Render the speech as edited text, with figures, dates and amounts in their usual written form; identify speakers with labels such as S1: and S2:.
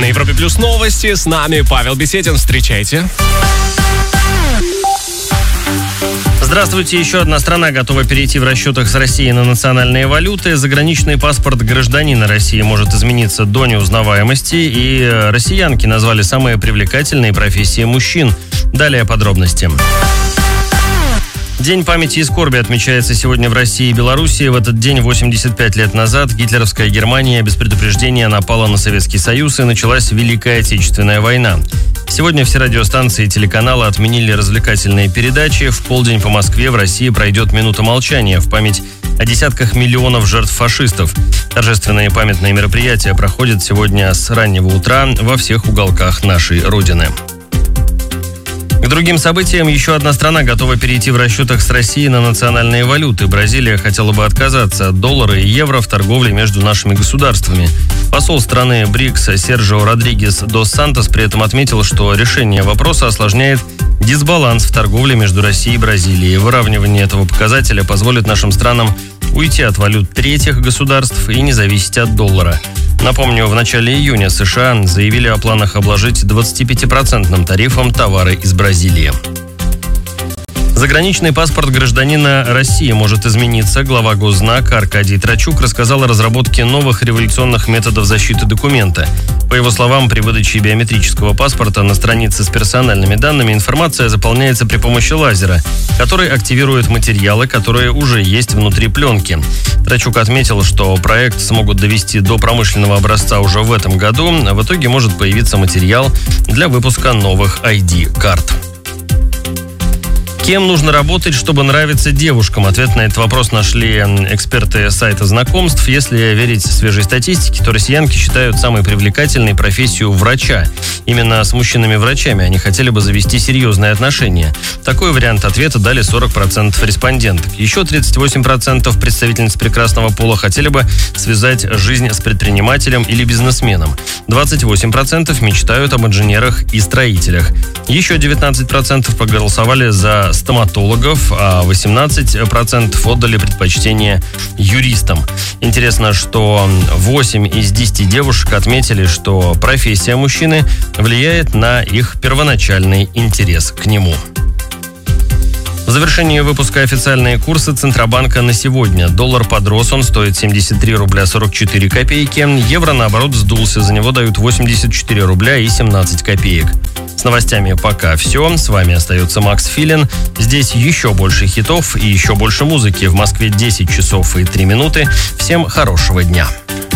S1: На Европе Плюс новости. С нами Павел Беседин. Встречайте.
S2: Здравствуйте. Еще одна страна готова перейти в расчетах с Россией на национальные валюты. Заграничный паспорт гражданина России может измениться до неузнаваемости. И россиянки назвали самые привлекательные профессии мужчин. Далее подробности. День памяти и скорби отмечается сегодня в России и Белоруссии. В этот день, 85 лет назад, гитлеровская Германия без предупреждения напала на Советский Союз и началась Великая Отечественная война. Сегодня все радиостанции и телеканалы отменили развлекательные передачи. В полдень по Москве в России пройдет минута молчания в память о десятках миллионов жертв фашистов. Торжественные памятные мероприятия проходят сегодня с раннего утра во всех уголках нашей Родины. К другим событиям, еще одна страна готова перейти в расчетах с Россией на национальные валюты. Бразилия хотела бы отказаться от доллара и евро в торговле между нашими государствами. Посол страны БРИКС Серджио Родригес дос Сантос при этом отметил, что решение вопроса осложняет дисбаланс в торговле между Россией и Бразилией. Выравнивание этого показателя позволит нашим странам уйти от валют третьих государств и не зависеть от доллара. Напомню, в начале июня США заявили о планах обложить 25% тарифом товары из Бразилии. Заграничный паспорт гражданина России может измениться. Глава Госзнака Аркадий Трачук рассказал о разработке новых революционных методов защиты документа. По его словам, при выдаче биометрического паспорта на странице с персональными данными информация заполняется при помощи лазера, который активирует материалы, которые уже есть внутри пленки. Трачук отметил, что проект смогут довести до промышленного образца уже в этом году. В итоге может появиться материал для выпуска новых ID-карт. Кем нужно работать, чтобы нравиться девушкам? Ответ на этот вопрос нашли эксперты сайта знакомств. Если верить свежей статистике, то россиянки считают самой привлекательной профессию врача. Именно с мужчинами-врачами они хотели бы завести серьезные отношения. Такой вариант ответа дали 40% респонденток. Еще 38% представительниц прекрасного пола хотели бы связать жизнь с предпринимателем или бизнесменом. 28% мечтают об инженерах и строителях. Еще 19% проголосовали за стоматологов, а 18% отдали предпочтение юристам. Интересно, что 8 из 10 девушек отметили, что профессия мужчины влияет на их первоначальный интерес к нему. В завершении выпуска официальные курсы Центробанка на сегодня. Доллар подрос, он стоит 73 рубля 44 копейки. Евро, наоборот, сдулся, за него дают 84 рубля и 17 копеек. С новостями пока все. С вами остается Макс Филин. Здесь еще больше хитов и еще больше музыки. В Москве 10 часов и 3 минуты. Всем хорошего дня.